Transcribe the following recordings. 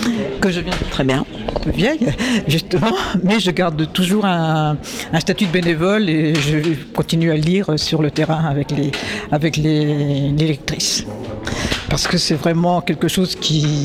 que je viens Très bien. un peu vieille, justement, mais je garde toujours un statut de bénévole et je continue à lire sur le terrain avec les lectrices. Parce que c'est vraiment quelque chose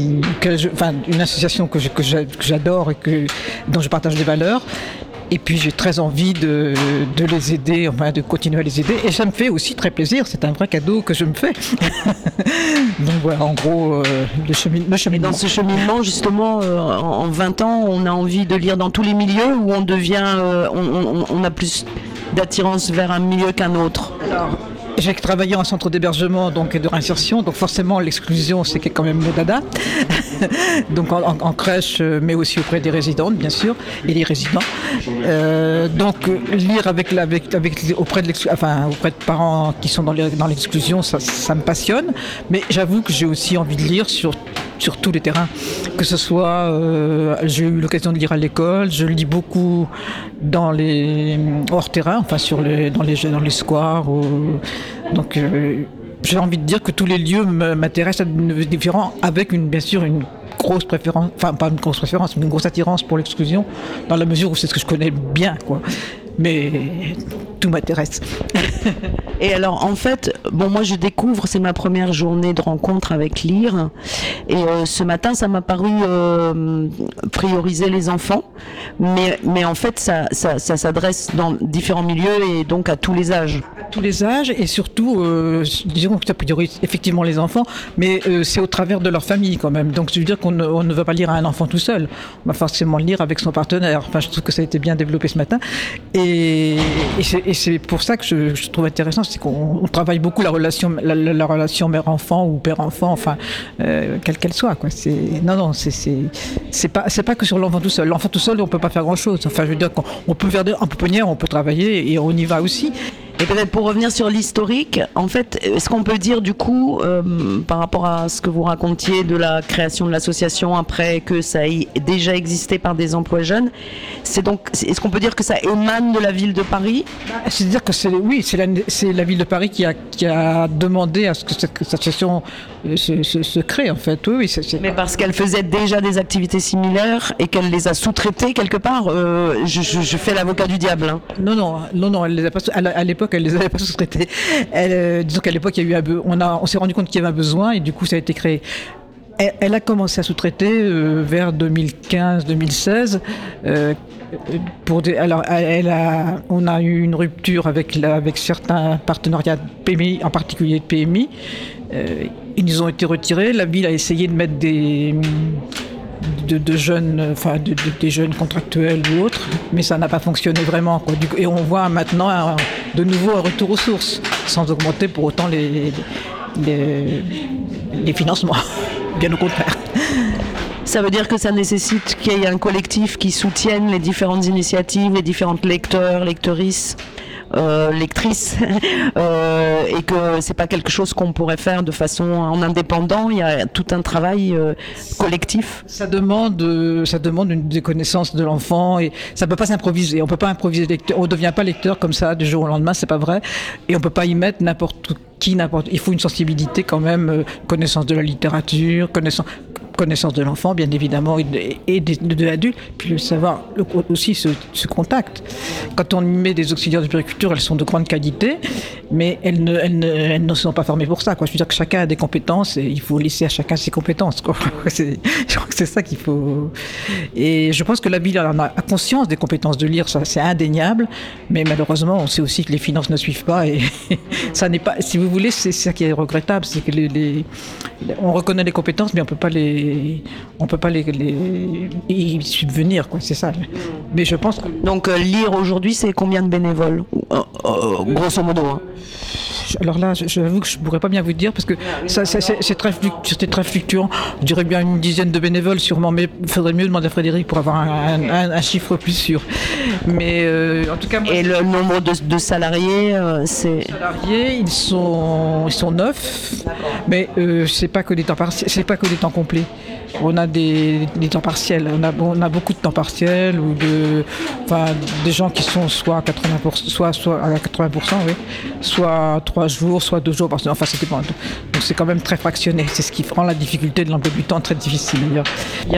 une association que j'adore et dont je partage des valeurs. Et puis j'ai très envie de les aider, enfin de continuer à les aider. Et ça me fait aussi très plaisir, c'est un vrai cadeau que je me fais. Donc voilà, en gros, le cheminement. Et dans ce cheminement, justement, en 20 ans, on a envie de lire dans tous les milieux ou on devient, on a plus d'attirance vers un milieu qu'un autre? Alors, j'ai travaillé en centre d'hébergement donc, et de réinsertion, donc forcément l'exclusion c'est quand même le dada. Donc en crèche, mais aussi auprès des résidentes bien sûr, et les résidents. Donc lire auprès de parents qui sont dans l'exclusion, ça me passionne, mais j'avoue que j'ai aussi envie de lire sur tous les terrains, que ce soit, j'ai eu l'occasion de lire à l'école, je lis beaucoup dans les hors-terrain, enfin dans les squares, donc j'ai envie de dire que tous les lieux m'intéressent à de différents, avec bien sûr une grosse préférence, enfin pas une grosse préférence, mais une grosse attirance pour l'exclusion, dans la mesure où c'est ce que je connais bien, quoi. Mais tout m'intéresse. Et alors, en fait, moi je découvre, c'est ma première journée de rencontre avec Lire. Et ce matin, ça m'a paru prioriser les enfants. Mais en fait, ça s'adresse dans différents milieux et donc à tous les âges. Tous les âges et surtout, disons que ça priorise effectivement les enfants, mais c'est au travers de leur famille quand même. Donc je veux dire qu'on ne va pas lire à un enfant tout seul. On va forcément le lire avec son partenaire. Enfin, je trouve que ça a été bien développé ce matin. Et c'est pour ça que je trouve intéressant, c'est qu'on travaille beaucoup la relation mère-enfant ou père-enfant, enfin, quelle qu'elle soit, quoi. C'est pas que sur l'enfant tout seul. L'enfant tout seul, on peut pas faire grand-chose. Enfin, je veux dire qu'on peut faire en pouponnière, on peut travailler et on y va aussi. Et peut-être pour revenir sur l'historique, en fait, est-ce qu'on peut dire du coup, par rapport à ce que vous racontiez de la création de l'association après que ça ait déjà existé par des emplois jeunes, est-ce qu'on peut dire que ça émane de la ville de Paris? C'est-à-dire que c'est la ville de Paris qui a demandé à ce que cette association se crée en fait. Oui, Mais parce qu'elle faisait déjà des activités similaires et qu'elle les a sous-traitées quelque part. Je fais l'avocat du diable. Hein. Non, elle les a pas. À l'époque, elle les avait pas sous-traitées. Disons qu'à l'époque, il y a eu on s'est rendu compte qu'il y avait un besoin et du coup, ça a été créé. Elle a commencé à sous-traiter vers 2015-2016. On a eu une rupture avec certains partenariats de PMI, en particulier de PMI. Ils nous ont été retirés. La ville a essayé de mettre des jeunes, enfin des jeunes contractuels ou autres, mais ça n'a pas fonctionné vraiment, quoi. Et on voit maintenant de nouveau un retour aux sources, sans augmenter pour autant les financements, bien au contraire. Ça veut dire que ça nécessite qu'il y ait un collectif qui soutienne les différentes initiatives, les différentes lecteurs, lectrices, et que c'est pas quelque chose qu'on pourrait faire de façon en indépendant. Il y a tout un travail collectif. Ça demande des connaissances de l'enfant et ça peut pas s'improviser. On peut pas improviser lecteur. On devient pas lecteur comme ça du jour au lendemain, c'est pas vrai. Et on peut pas y mettre n'importe qui. Il faut une sensibilité quand même, connaissance de la littérature, connaissance de l'enfant, bien évidemment, et de l'adulte, puis le savoir aussi ce contact. Quand on y met des auxiliaires de puériculture, elles sont de grande qualité, mais elles ne sont pas formées pour ça, quoi. Je veux dire que chacun a des compétences et il faut laisser à chacun ses compétences, quoi. Je crois que c'est ça qu'il faut. Et je pense que la ville en a conscience des compétences de lire, ça c'est indéniable, mais malheureusement, on sait aussi que les finances ne suivent pas et ça n'est pas. Si vous voulez, c'est ça qui est regrettable, c'est que on reconnaît les compétences, mais on peut pas y subvenir, quoi, c'est ça. Mais je pense que... Donc lire aujourd'hui, c'est combien de bénévoles grosso modo, hein. Alors là, j'avoue que je ne pourrais pas bien vous dire parce que c'était très fluctuant. Je dirais bien une dizaine de bénévoles sûrement, mais il faudrait mieux demander à Frédéric pour avoir un chiffre plus sûr. Mais en tout cas... Et le nombre de salariés, c'est... Salariés, ils sont 9, mais c'est pas que des temps partiels, c'est pas que des temps complets. On a des temps partiels, on a beaucoup de temps partiels ou des gens qui sont soit à 80%, soit à 80%, oui, soit 3 jours, soit 2 jours par semaine, enfin ça dépend. Donc c'est quand même très fractionné, c'est ce qui rend la difficulté de l'emploi du temps très difficile d'ailleurs.